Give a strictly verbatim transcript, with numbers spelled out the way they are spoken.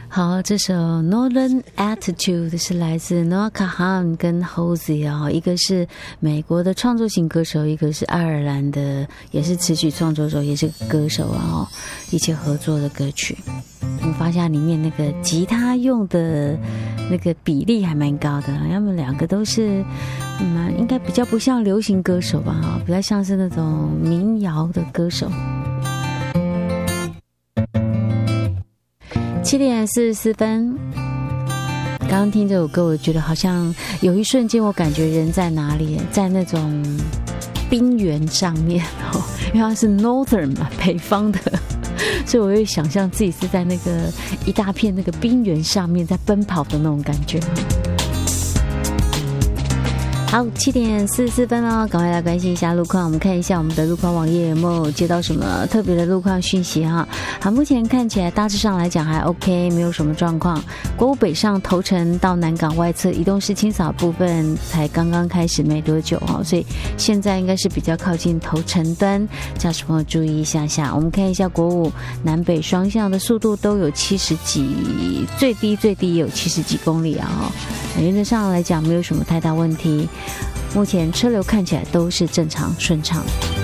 好，这首 Northern Attitude 是来自 Noah Kahan 跟 Halsey 啊，一个是美国的创作型歌手，一个是爱尔兰的，也是词曲创作者，也是歌手啊，哦，一起合作的歌曲。我发现里面那个吉他用的那个比例还蛮高的，他们两个都是嗯，应该比较不像流行歌手吧，比较像是那种民谣的歌手。七点四十四分，刚刚听这首歌，我觉得好像有一瞬间，我感觉人在哪里，在那种冰原上面哦，因为它是 Northern 嘛，北方的，所以我会想象自己是在那个一大片那个冰原上面在奔跑的那种感觉。好，七点四十四分哦，赶快来关心一下路况。我们看一下我们的路况网页有没有接到什么特别的路况讯息哈。好，目前看起来大致上来讲还 OK， 没有什么状况。国五北上头城到南港外侧移动式清扫部分才刚刚开始没多久哈，所以现在应该是比较靠近头城端，驾驶朋友注意一下下。我们看一下国五南北双向的速度都有七十几，最低最低也有七十几公里啊哈。原则上来讲没有什么太大问题。目前车流看起来都是正常顺畅。